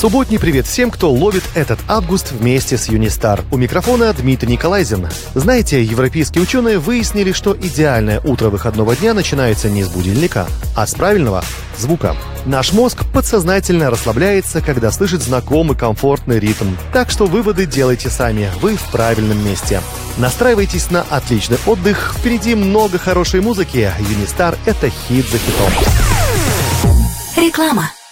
Субботний привет всем, кто ловит этот август вместе с Юнистар. У микрофона Дмитрий Николайзин. Знаете, европейские ученые выяснили, что идеальное утро выходного дня начинается не с будильника, а с правильного звука. Наш мозг подсознательно расслабляется, когда слышит знакомый комфортный ритм. Так что выводы делайте сами, вы в правильном месте. Настраивайтесь на отличный отдых, впереди много хорошей музыки. Юнистар — это хит за хитом. Реклама.